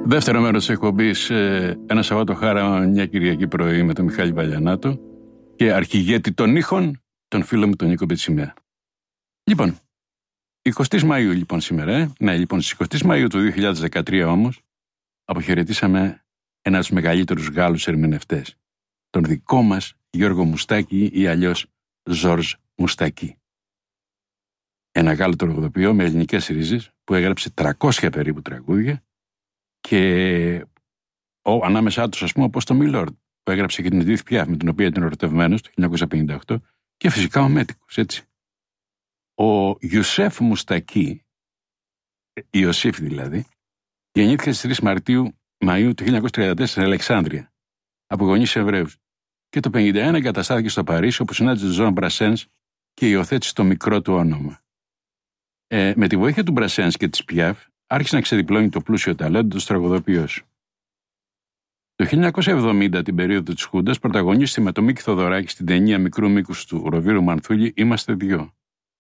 Δεύτερο μέρος της εκπομπής, ένα Σαββατοχάραμα, μια Κυριακή πρωί με τον Μιχάλη Βαλιανάτο και αρχηγέτη των ήχων, τον φίλο μου τον Νίκο Πετσιμέα. Λοιπόν, 20 Μαΐου λοιπόν σήμερα, λοιπόν στις 20 Μαΐου του 2013 όμως, αποχαιρετήσαμε ένα από τους μεγαλύτερους Γάλλους ερμηνευτές, τον δικό μας Γιώργο Μουστάκη ή αλλιώς Ζορζ Μουστάκη. Ένα Γάλλο τραγουδοποιό με ελληνικές ρίζες που έγραψε 300 περίπου τραγούδια και ανάμεσά τους, ας πούμε, όπως το Μιλόρντ, που έγραψε και την Εδίθ Πιάφ, με την οποία ήταν ερωτευμένος το 1958, και φυσικά ο Μέτικος, έτσι. Ο Ιουσέφ Μουστάκη, Ιωσήφ δηλαδή, γεννήθηκε στις 3 Μαΐου του 1934 στην Αλεξάνδρεια, από γονείς Εβραίους, και το 1951 εγκαταστάθηκε στο Παρίσι, όπου συνάντησε τον Ζων Μπρασένς και υιοθέτησε το μικρό του όνομα. Με τη βοήθεια του Μπρασένς και της Πιάφ, άρχισε να ξεδιπλώνει το πλούσιο ταλέντο του τραγουδοποιός. Το 1970, την περίοδο της Χούντας, πρωταγωνίστηκε με τον Μίκη Θοδωράκη στην ταινία μικρού μήκους του Ροβίρου Μανθούλη «Είμαστε δυο».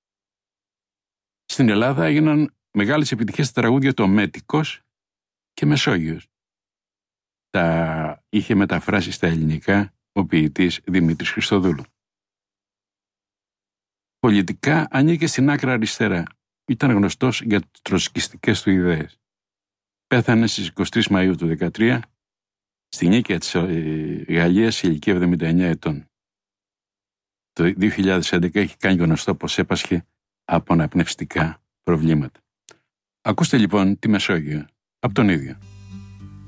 Στην Ελλάδα έγιναν μεγάλες επιτυχίες στα τραγούδια το Μέτικος και Μεσόγειος. Τα είχε μεταφράσει στα ελληνικά ο ποιητής Δημήτρης Χριστοδούλου. Πολιτικά ανήκε στην άκρα αριστερά. Ήταν γνωστός για τις τροσκιστικές του ιδέες. Πέθανε στις 23 Μαΐου του 2013 στη Νίκαια της Γαλλίας σε ηλικία 79 ετών. Το 2011 έχει κάνει γνωστό πως έπασχε από αναπνευστικά προβλήματα. Ακούστε λοιπόν τη Μεσόγειο από τον ίδιο.